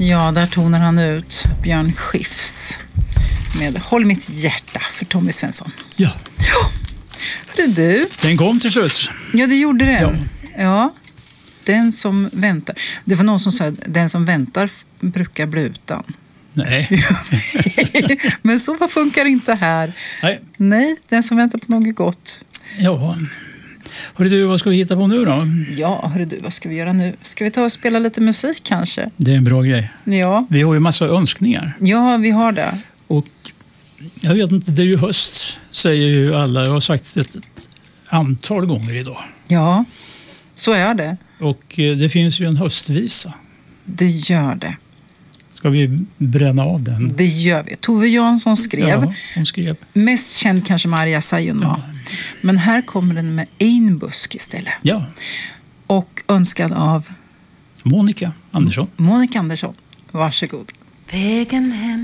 Ja, där tonar han ut Björn Skifs med Håll mitt hjärta för Tommy Svensson. Ja. Hörru du. Den kom till slut. Ja, det gjorde den. Ja. Ja. Den som väntar. Det var någon som sa att den som väntar brukar bli utan. Nej. Men så funkar inte här. Nej, den som väntar på något gott. Ja. Hörru du, vad ska vi hitta på nu då? Ja, hörru du, vad ska vi göra nu? Ska vi ta och spela lite musik kanske? Det är en bra grej. Ja. Vi har ju massa önskningar. Ja, vi har det. Och jag vet inte, det är ju höst, säger ju alla. Jag har sagt ett antal gånger idag. Ja, så är det. Och det finns ju en höstvisa. Det gör det. Ska vi bränna av den? Det gör vi. Tove Jansson skrev. Ja, hon skrev. Mest känd kanske Maria Sayonara. Ja. Men här kommer den med en busk istället. Ja. Och önskad av Monica Andersson. Monica Andersson. Varsågod. Vägen hem